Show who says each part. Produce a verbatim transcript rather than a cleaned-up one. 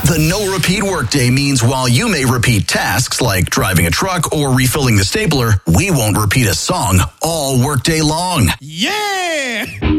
Speaker 1: The no-repeat workday means while you may repeat tasks like driving a truck or refilling the stapler, we won't repeat a song all workday long.
Speaker 2: Yeah!